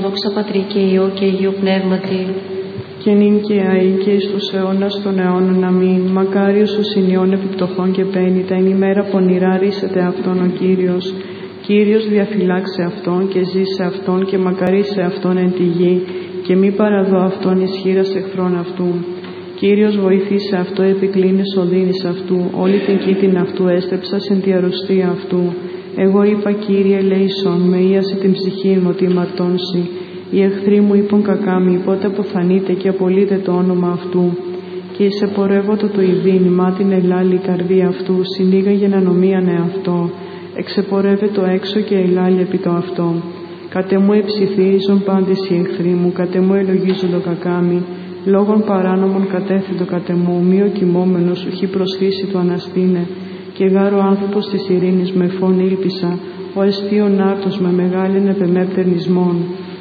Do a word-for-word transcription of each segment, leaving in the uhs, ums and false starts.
Δόξα Πατρί και Υιό και Αγίου Πνεύματι. Και νυν και αεί και εις τους αιώνας των αιώνων. Αμήν. Μακάριος ο συνειών επιπτωχών και πένητα, εν ημέρα πονηρά ρίσεται αυτόν ο Κύριος. Κύριος διαφυλάξε αυτόν και ζήσε αυτόν και μακαρίσε αυτόν εν τη γη και μη παραδώ αυτόν ισχύρας εχθρών αυτού. Κύριος βοηθήσε αυτό, επικλίνης οδύνης αυτού, όλη την κήτην αυτού έστρεψας εν τη αρρωστία αυτού. Εγώ είπα, Κύριε, ελέησον, με ίασε την ψυχή μου ότι μαρτώνσει. Οι εχθροί μου είπαν κακάμι, πότε αποφανείται και απολύτε το όνομα αυτού. Και εις επορεύωτο του ειδήν, μάτιν ελάλη η καρδία αυτού, συνήγαγε να νομίαν εαυτό. Εξεπορεύε το έξω και ελάλη επί το αυτό. Κατ' εμού εψιθίζουν πάντες οι εχθροί μου, κατ' εμού ελογίζουν το κακάμι. Λόγων παράνομων κατέθετο κατ' εμού, μη ο κοιμόμενος, ουχή προσθήσει του αναστήνε. Και γάρο άνθρωπος της ειρήνης με φων ήλπισα, ο εστίον άρτος με μεγάλην επεμέπτερνισμόν.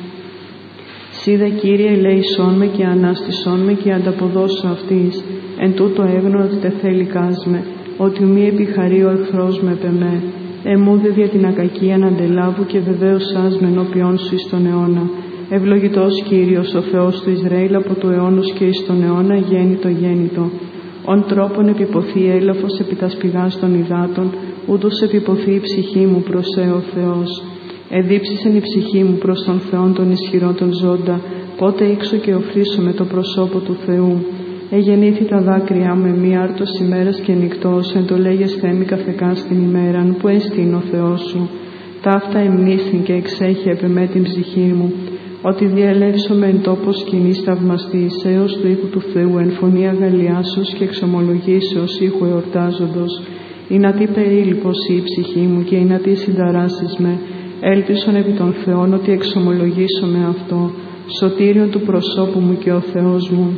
Σίδε, Κύριε, ελέησόν με και ανάστησόν με και ανταποδώσω αυτής. Εν τούτο έγνω ότι τε θέλει κάσμε, ότι μη επιχαρεί ο εχθρός με επεμέ. Εμούδε δια την ακακία να αντελάβου και βεβαίως άσμε ενώπιόν σου εις τον αιώνα. Ευλογητός Κύριος, ο Θεός του Ισραήλ από του αιώνος και εις τον αιώνα γέννητο γέννητο. Ον τρόπον επιποθεί έλαφος επί τας πηγάς των υδάτων, ούτως επιποθεί η ψυχή μου προς σε ο Θεός. Εδίψησεν η ψυχή μου προς τον Θεόν τον ισχυρό των ζώντα, πότε ήξω και οφρίσω με το προσώπο του Θεού. Εγεννήθη τα δάκρυά μου εμεί άρτος ημέρας και νυχτός, εν το λέγες θέμη καθεκάς την ημέραν, που εστίν ο Θεός σου. Ταύτα εμνήθην και εξέχει επ' εμέ την ψυχή μου, ότι διαλεύσομαι εν τόπο σκηνής θαυμαστής, έως του οίκου του Θεού εν φωνή αγαλιάσεως και εξομολογήσεως ήχου εορτάζοντος. Ηνατί περίλυπος η ψυχή μου και ηνατί συνταράσεις με, έλπισον επί των Θεών ότι εξομολογήσω με αυτό, σωτήριον του προσώπου μου και ο Θεός μου.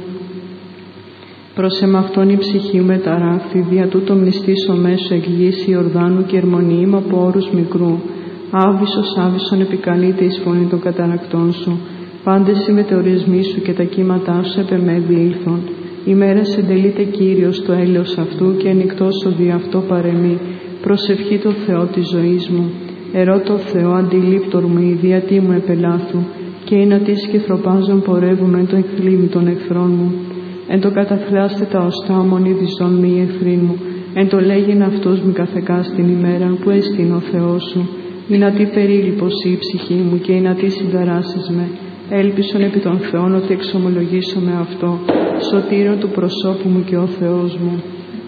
Προς εμαυτόν η ψυχή μου εταράχθη, δια τούτο μνηστήσω μέσω εκ γης Ιορδάνου και ερμονιείμαι από όρους μικρού. Άβυσος, άβυσον επικαλείται εις φωνή των καταρακτών σου. Πάντες οι μετεωρισμοί σου και τα κύματά σου επ' εμέ διήλθον. Ημέρας εντελείται Κύριος το έλεος αυτού και ενυκτός ο δι' αυτό παρεμεί. Προσευχή το Θεό της ζωής μου. Ερώ το Θεό αντιλήπτορ μου η διατή μου επελάθου. Και είναι ότι σκυθροπάζων πορεύουμε εν το εκθλίβη των εχθρών μου. Εν το καταθλάστε τα οστά μον ειδισόν μη οι εχθροί μου. Εν το λέγειν αυτός μη καθεκάς την ημέρα που έστειν ο Θεός σου. Ηνατί περίλυπος η ψυχή μου και ηνατί συνταράσεις με. Έλπισον επί των Θεών ότι εξομολογήσω με αυτό, σωτήριον του προσώπου μου και ο Θεός μου.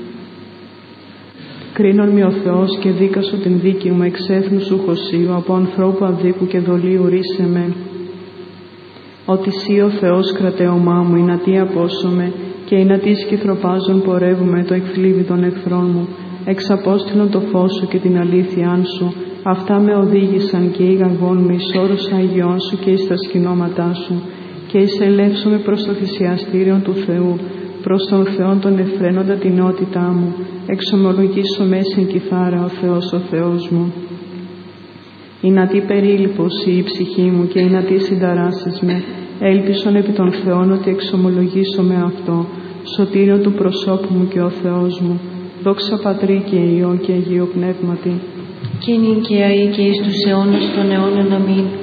Κρίνον με ο Θεός και δίκασο την δίκη μου εξ έθνου σου χωσίου, από ανθρώπου αδίκου και δολίου ρίσε με. Ότι σύ ο Θεός κρατέωμά μου, ηνατί απόσωμε και ηνατί σκυθροπάζων πορεύουμε το εκθλίβη των εχθρών μου. Εξαπόστηλον το φως σου και την αλήθειάν σου, αυτά με οδήγησαν και ήγαγόν με εις όρους Αγιών σου και εις τα σκηνώματά σου, και εισελεύσομαι προς το θυσιαστήριον του Θεού, προς τον Θεόν τον εφραίνοντα την νεότητά μου, εξομολογήσω μέσα εν κιθάρα ο Θεός ο Θεός μου. Ηνατί περίλυπος η ψυχή μου και ηνατί συνταράσεις με, έλπισον επί των Θεών ότι εξομολογήσω με αυτό, σωτήριο του προσώπου μου και ο Θεός μου. Δόξα Πατρί και Υιό και Αγίου Πνεύματι. Και νυν και αεί και εις τους αιώνας των αιώνων. Αμήν.